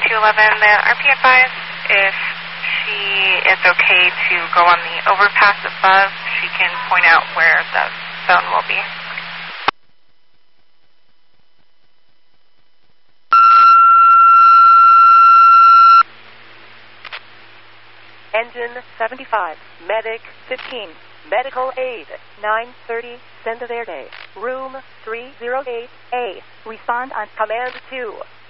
9211, the RP advised if she is okay to go on the overpass above, she can point out where the phone will be. Engine 75, Medic 15, Medical Aid 9:30, Senda Verde, Room 308A. Respond on Command 2.